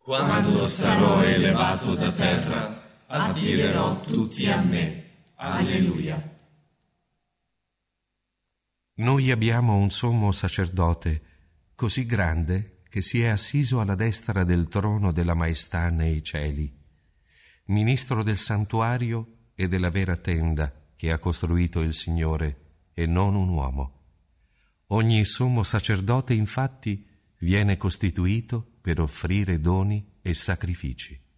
Quando sarò elevato da terra, attirerò tutti a me. Alleluia. Noi abbiamo un sommo sacerdote così grande che si è assiso alla destra del trono della maestà nei cieli, ministro del santuario e della vera tenda che ha costruito il Signore e non un uomo. Ogni sommo sacerdote, infatti, viene costituito per offrire doni e sacrifici.